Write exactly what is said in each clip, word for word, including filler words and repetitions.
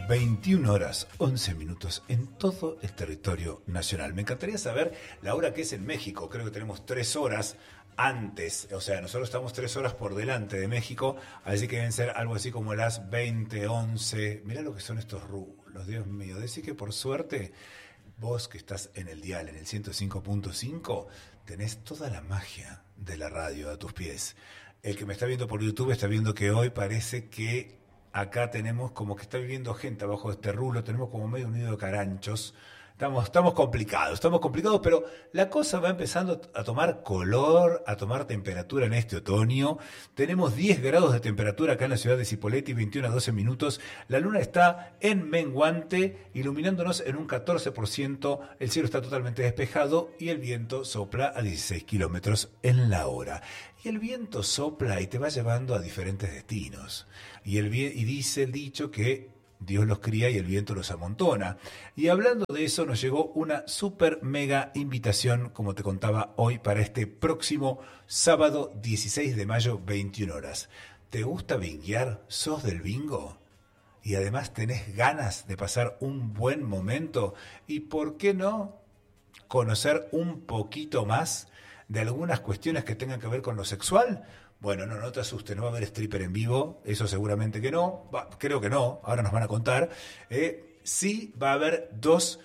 veintiuna horas once minutos en todo el territorio nacional. Me encantaría saber la hora que es en México. Creo que tenemos tres horas antes, o sea, nosotros estamos tres horas por delante de México, así que deben ser algo así como las veinte, once. Mirá lo que son estos rulos, Dios mío. Decís que por suerte, vos que estás en el dial, en el ciento cinco punto cinco, tenés toda la magia de la radio a tus pies. El que me está viendo por YouTube está viendo que hoy parece que acá tenemos como que está viviendo gente abajo de este rulo, tenemos como medio unido de caranchos. Estamos, estamos complicados, estamos complicados, pero la cosa va empezando a tomar color, a tomar temperatura en este otoño. Tenemos diez grados de temperatura acá en la ciudad de Cipolletti, veintiuno a doce minutos. La luna está en menguante, iluminándonos en un catorce por ciento. El cielo está totalmente despejado y el viento sopla a dieciséis kilómetros en la hora. Y el viento sopla y te va llevando a diferentes destinos. Y, el, y dice el dicho que Dios los cría y el viento los amontona. Y hablando de eso, nos llegó una super mega invitación, como te contaba hoy, para este próximo sábado dieciséis de mayo, veintiuna horas. ¿Te gusta binguear? ¿Sos del bingo? Y además tenés ganas de pasar un buen momento. ¿Y por qué no conocer un poquito más de algunas cuestiones que tengan que ver con lo sexual? Bueno, no, no te asustes, no va a haber stripper en vivo, eso seguramente que no, va, creo que no, ahora nos van a contar. Eh, sí va a haber dos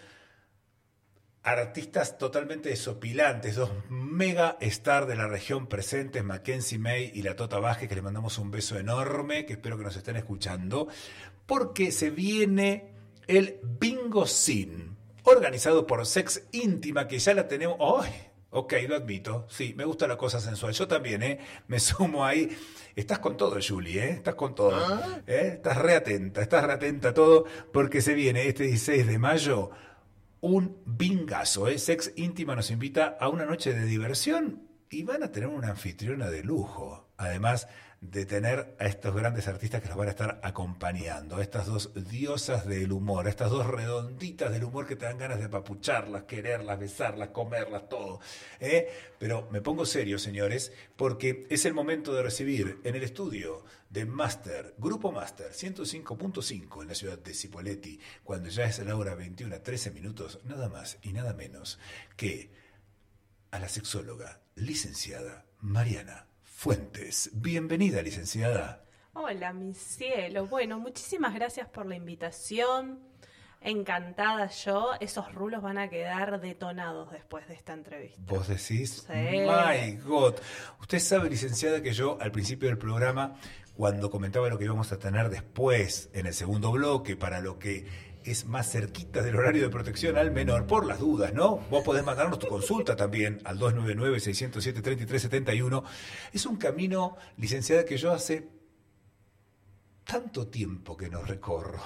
artistas totalmente desopilantes, dos mega star de la región presentes, Mackenzie May y la Tota Vázquez, que les mandamos un beso enorme, que espero que nos estén escuchando, porque se viene el Bingo Scene, organizado por Sex Íntima, que ya la tenemos. ¡Ay! Ok, lo admito, sí, me gusta la cosa sensual. Yo también, ¿eh? Me sumo ahí. Estás con todo, Julie, ¿eh? Estás con todo. ¿Ah? ¿Eh? Estás re atenta, estás re atenta a todo, porque se viene este dieciséis de mayo un bingazo, ¿eh? Sex Íntima nos invita a una noche de diversión y van a tener una anfitriona de lujo. Además de tener a estos grandes artistas que los van a estar acompañando, a estas dos diosas del humor, a estas dos redonditas del humor que te dan ganas de apapucharlas, quererlas, besarlas, comerlas, todo. ¿eh? Pero me pongo serio, señores, porque es el momento de recibir en el estudio de Master, Grupo Master, ciento cinco punto cinco en la ciudad de Cipolletti, cuando ya es la hora veintiuna, trece minutos, nada más y nada menos que a la sexóloga, licenciada Mariana Fuentes. Bienvenida, licenciada. Hola, mi cielo. Bueno, muchísimas gracias por la invitación. Encantada yo. Esos rulos van a quedar detonados después de esta entrevista. ¿Vos decís? Sí. My God. Usted sabe, licenciada, que yo al principio del programa, cuando comentaba lo que íbamos a tener después, en el segundo bloque, para lo que es más cerquita del horario de protección al menor, por las dudas, ¿no? Vos podés mandarnos tu consulta también al dos nueve nueve, seis cero siete, tres tres siete uno. Es un camino, licenciada, que yo hace tanto tiempo que no recorro.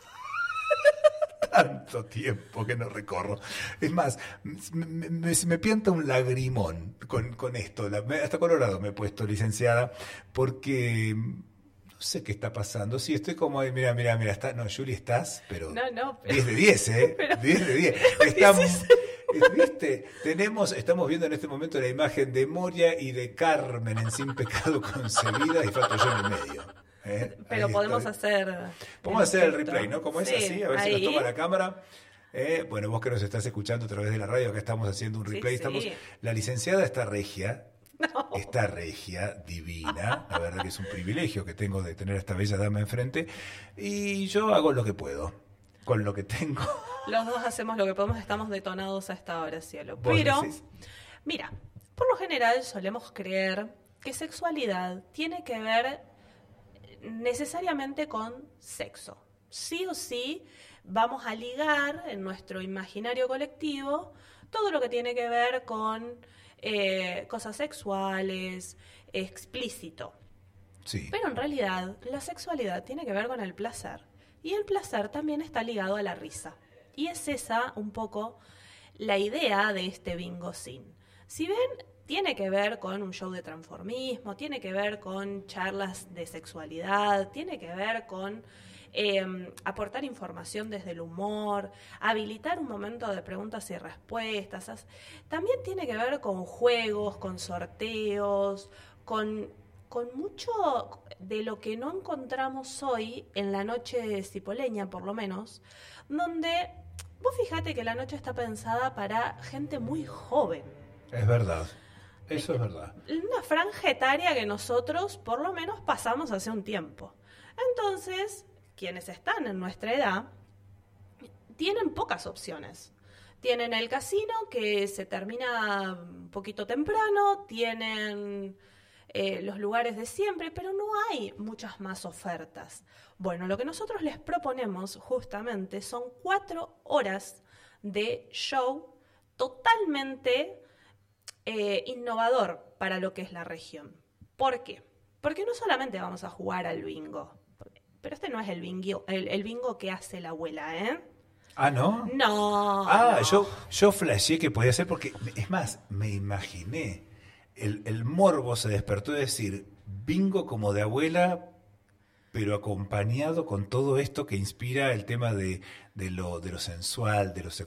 Tanto tiempo que no recorro. Es más, me, me, me pianta un lagrimón con, con esto. La, hasta colorado me he puesto, licenciada, porque no sé qué está pasando. Sí, estoy como, mira, mira, mira, está, no, Julie, estás, pero, no, no, pero diez de diez, ¿eh? Pero, diez de diez. Estamos, ¿viste? Tenemos, estamos viendo en este momento la imagen de Moria y de Carmen en Sin Pecado Concebida y falto yo en el medio. ¿eh? Pero Ahí podemos estoy. hacer... Podemos hacer el replay, ¿no? Como sí, es así, a ver ahí. si nos toma la cámara. Eh, bueno, vos que nos estás escuchando a través de la radio, acá estamos haciendo un replay. Sí, estamos, sí. La licenciada está regia. No. Está regia, divina, la verdad que es un privilegio que tengo de tener a esta bella dama enfrente y yo hago lo que puedo, con lo que tengo. Los dos hacemos lo que podemos, estamos detonados a esta hora, cielo. ¿Vos Pero, decís? mira, por lo general solemos creer que sexualidad tiene que ver necesariamente con sexo. Sí o sí vamos a ligar en nuestro imaginario colectivo todo lo que tiene que ver con eh, cosas sexuales, explícito. Sí. Pero en realidad la sexualidad tiene que ver con el placer. Y el placer también está ligado a la risa. Y es esa un poco la idea de este Bingo Scene. Si ven, tiene que ver con un show de transformismo, tiene que ver con charlas de sexualidad, tiene que ver con eh, aportar información desde el humor, habilitar un momento de preguntas y respuestas. También tiene que ver con juegos, con sorteos, con con mucho de lo que no encontramos hoy en la noche cipoleña, por lo menos, donde vos fíjate que la noche está pensada para gente muy joven. Es verdad, eso es verdad. Una franja etaria que nosotros, por lo menos, pasamos hace un tiempo. Entonces, quienes están en nuestra edad tienen pocas opciones. Tienen el casino, que se termina un poquito temprano, tienen eh, los lugares de siempre, pero no hay muchas más ofertas. Bueno, lo que nosotros les proponemos justamente son cuatro horas de show totalmente eh, innovador para lo que es la región. ¿Por qué? Porque no solamente vamos a jugar al bingo, pero este no es el bingo, el, el bingo que hace la abuela, ¿eh? Ah, ¿no? No. Ah, no. yo, yo flasheé que podía ser porque, es más, me imaginé, el, el morbo se despertó de decir, bingo como de abuela, pero acompañado con todo esto que inspira el tema de, de, lo, de lo sensual, de lo,